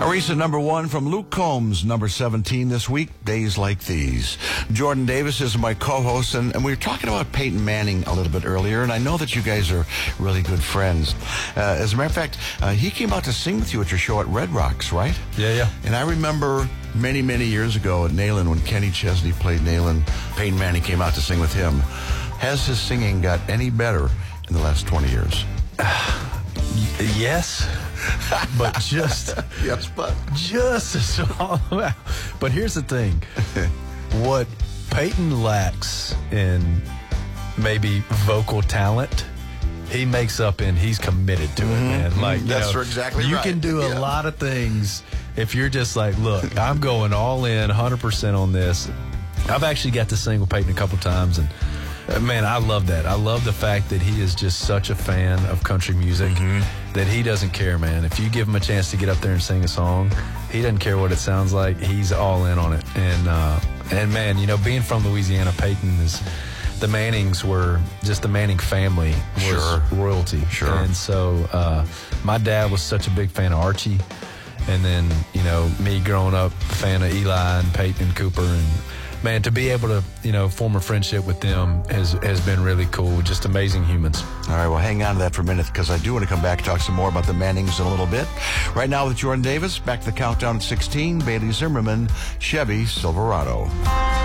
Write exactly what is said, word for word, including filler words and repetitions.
A recent number one from Luke Combs, number seventeen this week, Days Like These. Jordan Davis is my co-host, and, and we were talking about Peyton Manning a little bit earlier, and I know that you guys are really good friends. Uh, as a matter of fact, uh, he came out to sing with you at your show at Red Rocks, right? Yeah, yeah. And I remember many, many years ago at Nayland, when Kenny Chesney played Nayland, Peyton Manning came out to sing with him. Has his singing got any better in the last twenty years? Yes, but just yes, but just a small amount. But here's the thing: what Peyton lacks in maybe vocal talent, he makes up in he's committed to mm-hmm. it, man. Like that's you know, exactly you right. can do a yeah. lot of things if you're just like, look, I'm going all in, one hundred percent on this. I've actually got to sing with Peyton a couple times, and man, I love that. I love the fact that he is just such a fan of country music mm-hmm. that he doesn't care, man. If you give him a chance to get up there and sing a song, he doesn't care what it sounds like. He's all in on it. And, uh, and man, you know, being from Louisiana, Peyton is, the Mannings were just the Manning family was sure. royalty. Sure. And so uh, my dad was such a big fan of Archie. And then, you know, me growing up, a fan of Eli and Peyton and Cooper, and man, to be able to, you know, form a friendship with them has has been really cool. Just amazing humans. All right, well, hang on to that for a minute, because I do want to come back and talk some more about the Mannings in a little bit. Right now with Jordan Davis, back to the countdown at sixteen, Bailey Zimmerman, Chevy Silverado.